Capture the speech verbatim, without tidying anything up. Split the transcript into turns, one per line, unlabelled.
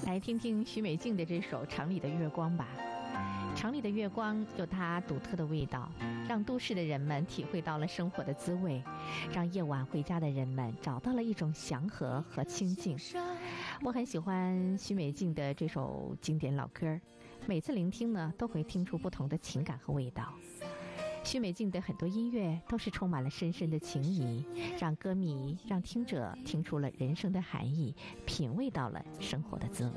来听听许美静的这首《城里的月光》吧。城里的月光有它独特的味道，让都市的人们体会到了生活的滋味，让夜晚回家的人们找到了一种祥和和清静。我很喜欢许美静的这首经典老歌，每次聆听呢，都会听出不同的情感和味道。许美静的很多音乐都是充满了深深的情谊，让歌迷、让听者听出了人生的含义，品味到了生活的滋味。